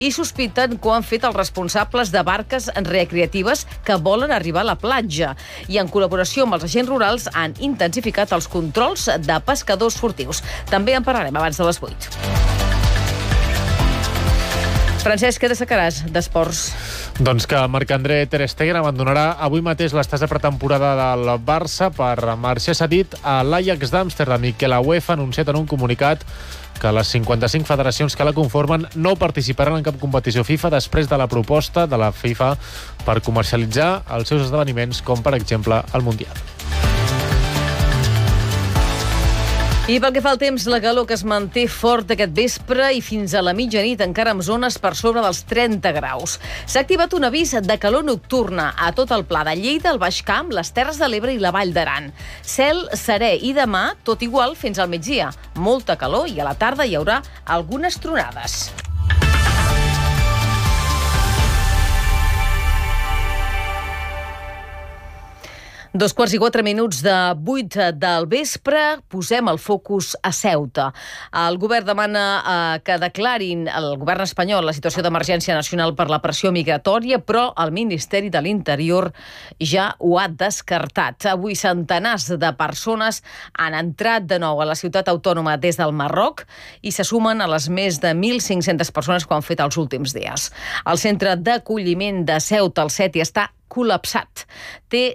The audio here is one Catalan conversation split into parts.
i sospiten que ho han fet els responsables de barques recreatives que volen arribar a la platja. I en col·laboració amb els agents rurals han intensificat els controls de pescadors furtius. També en parlarem abans de les 8. Francesc, què destacaràs d'esports? Doncs que Marc-André Ter Stegen abandonarà avui mateix l'estàs de pretemporada del Barça per marxar cedit a l'Ajax d'Amsterdam i que la UEFA ha anunciat en un comunicat que les 55 federacions que la conformen no participaran en cap competició FIFA després de la proposta de la FIFA per comercialitzar els seus esdeveniments, com per exemple el Mundial. I pel que fa al temps, la calor que es manté fort aquest vespre i fins a la mitjanit encara amb zones per sobre dels 30 graus. S'ha activat un avís de calor nocturna a tot el Pla de Lleida, el Baix Camp, les Terres de l'Ebre i la Vall d'Aran. Cel serè i demà tot igual fins al migdia. Molta calor i a la tarda hi haurà algunes tronades. 2:04 de 8 del vespre, posem el focus a Ceuta. El govern demana que declarin el govern espanyol la situació d'emergència nacional per la pressió migratòria, però el Ministeri de l'Interior ja ho ha descartat. Avui centenars de persones han entrat de nou a la ciutat autònoma des del Marroc i se sumen a les més de 1.500 persones que ho han fet els últims dies. El centre d'acolliment de Ceuta, el CETI, està col·lapsat. Té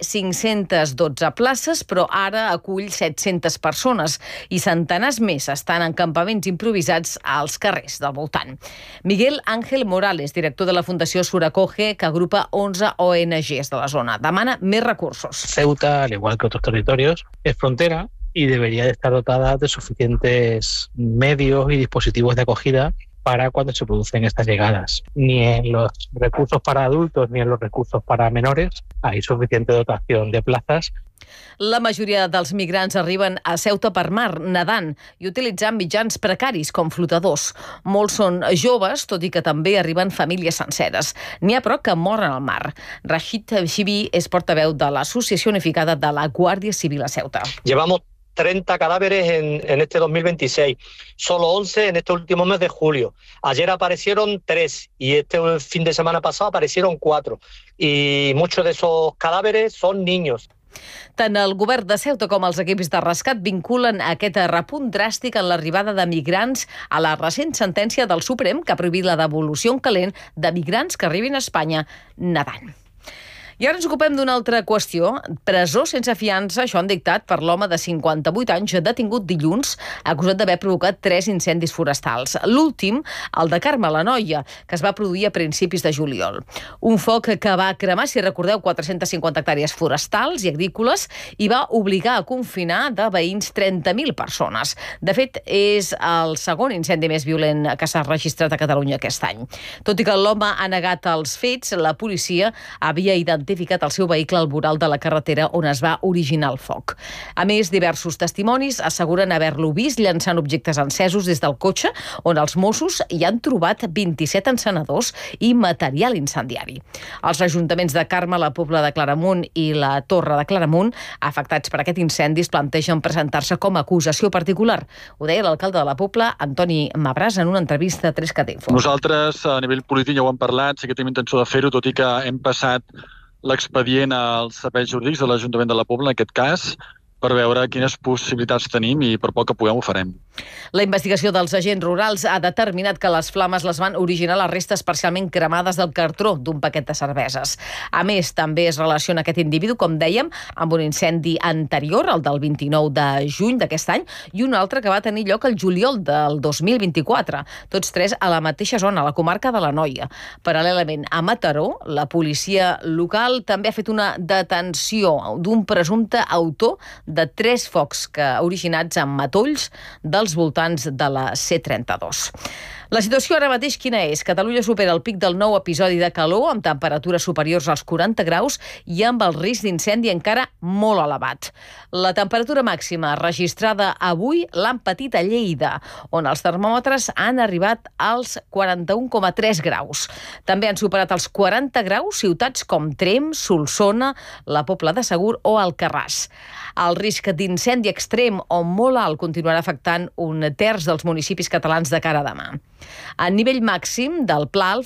512 places, però ara acull 700 persones i centenars més estan en campaments improvisats als carrers del voltant. Miguel Ángel Morales, director de la Fundació Suracoge, que agrupa 11 ONGs de la zona, demana més recursos. Ceuta, al igual que otros territorios, es frontera y debería de estar dotada de suficientes medios y dispositivos de acogida para cuando se producen estas llegadas. Ni en los recursos para adultos ni en los recursos para menores hay suficiente dotación de plazas. La majoria dels migrants arriben a Ceuta per mar, nedant i utilitzant mitjans precaris com flotadors. Molts són joves, tot i que també arriben famílies senceres. N'hi ha, però, que moren al mar. Rashid Chibi és portaveu de l'Associació Unificada de la Guàrdia Civil a Ceuta. Llevamos 30 cadáveres en este 2026, solo 11 en este último mes de julio. Ayer aparecieron 3 y este fin de semana pasado aparecieron 4. Y muchos de esos cadáveres son niños. Tant el govern de Ceuta com els equips de rescat vinculen aquest repunt dràstic en l'arribada de migrants a la recent sentència del Suprem que ha prohibit la devolució en calent de migrants que arribin a Espanya nedant. I ara ens ocupem d'una altra qüestió. Presó sense fiança, això han dictat per l'home de 58 anys detingut dilluns, acusat d'haver provocat 3 incendis forestals. L'últim, el de Carme l'Anoia, que es va produir a principis de juliol. Un foc que va cremar, si recordeu, 450 hectàrees forestals i agrícoles i va obligar a confinar de veïns 30.000 persones. De fet, és el segon incendi més violent que s'ha registrat a Catalunya aquest any. Tot i que l'home ha negat els fets, la policia havia identificat el seu vehicle al voral de la carretera on es va originar el foc. A més, diversos testimonis asseguren haver-lo vist llançant objectes encesos des del cotxe, on els Mossos hi han trobat 27 encenedors i material incendiari. Els ajuntaments de Carme, la Pobla de Claramunt i la Torre de Claramunt, afectats per aquest incendi, es plantegen presentar-se com a acusació particular. Ho deia l'alcalde de la Pobla, Antoni Mabràs, en una entrevista a 3cat Info. Nosaltres, a nivell polític, ja ho hem parlat, sí que tenim intenció de fer-ho, tot i que hem passat l'expedient als serveis jurídics de l'Ajuntament de la Pobla, en aquest cas, per veure quines possibilitats tenim i per poc que puguem ho farem. La investigació dels agents rurals ha determinat que les flames les van originar les restes parcialment cremades del cartró d'un paquet de cerveses. A més, també es relaciona aquest individu, com dèiem, amb un incendi anterior, el del 29 de juny d'aquest any, i un altre que va tenir lloc el juliol del 2024. Tots tres a la mateixa zona, a la comarca de l'Anoia. Paral·lelament a Mataró, la policia local també ha fet una detenció d'un presumpte autor de 3 focs originats amb matolls dels voltants de la C32. La situació ara mateix quina és? Catalunya supera el pic del nou episodi de calor amb temperatures superiors als 40 graus i amb el risc d'incendi encara molt elevat. La temperatura màxima registrada avui l'han patit a Lleida, on els termòmetres han arribat als 41,3 graus. També han superat els 40 graus ciutats com Tremp, Solsona, la Pobla de Segur o Alcarràs. El risc d'incendi extrem o molt alt continuarà afectant un terç dels municipis catalans de cara a demà. A nivell màxim del pla, el